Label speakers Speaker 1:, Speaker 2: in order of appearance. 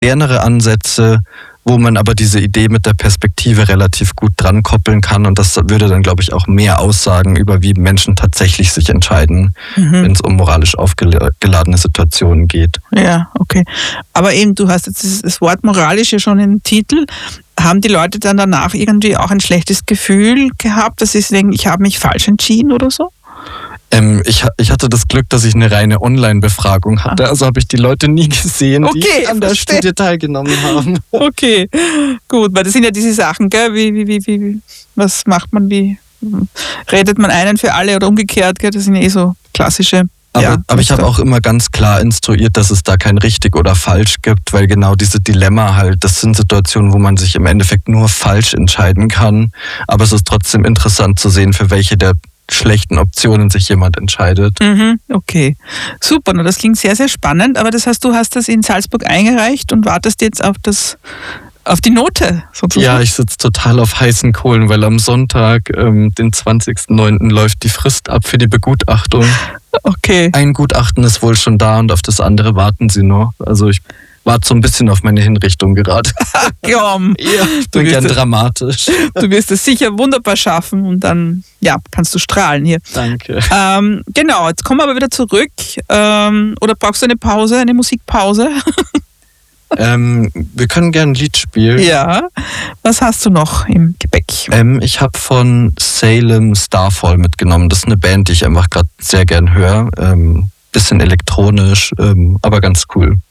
Speaker 1: modernere Ansätze, wo man aber diese Idee mit der Perspektive relativ gut dran koppeln kann. Und das würde dann, glaube ich, auch mehr aussagen über, wie Menschen tatsächlich sich entscheiden, wenn es um moralisch aufgeladene Situationen geht.
Speaker 2: Ja, okay. Aber eben, du hast jetzt das Wort moralisch ja schon im Titel. Haben die Leute dann danach irgendwie auch ein schlechtes Gefühl gehabt, dass sie denken, ich habe mich falsch entschieden oder so?
Speaker 1: Ich hatte das Glück, dass ich eine reine Online-Befragung hatte, also habe ich die Leute nie gesehen, die an der Studie teilgenommen haben.
Speaker 2: Okay, gut, weil das sind ja diese Sachen, gell? Wie, was macht man, wie redet man einen für alle oder umgekehrt, gell? Das sind ja so klassische.
Speaker 1: Aber ich habe auch immer ganz klar instruiert, dass es da kein richtig oder falsch gibt, weil genau diese Dilemma halt, das sind Situationen, wo man sich im Endeffekt nur falsch entscheiden kann, aber es ist trotzdem interessant zu sehen, für welche der schlechten Optionen sich jemand entscheidet.
Speaker 2: Okay, super. Das klingt sehr, sehr spannend. Aber das heißt, du hast das in Salzburg eingereicht und wartest jetzt auf die Note sozusagen?
Speaker 1: Ja, ich sitze total auf heißen Kohlen, weil am Sonntag, den 20.09. läuft die Frist ab für die Begutachtung.
Speaker 2: Okay.
Speaker 1: Ein Gutachten ist wohl schon da und auf das andere warten sie noch. Also ich warte so ein bisschen auf meine Hinrichtung gerade.
Speaker 2: Komm.
Speaker 1: Ja, ich bin gern dramatisch.
Speaker 2: Du wirst es sicher wunderbar schaffen und dann kannst du strahlen hier.
Speaker 1: Danke.
Speaker 2: Genau, jetzt kommen wir aber wieder zurück. Oder brauchst du eine Pause, eine Musikpause?
Speaker 1: Wir können gerne ein Lied spielen.
Speaker 2: Ja. Was hast du noch im Gepäck?
Speaker 1: Ich habe von Salem Starfall mitgenommen. Das ist eine Band, die ich einfach gerade sehr gern höre. Bisschen elektronisch, aber ganz cool.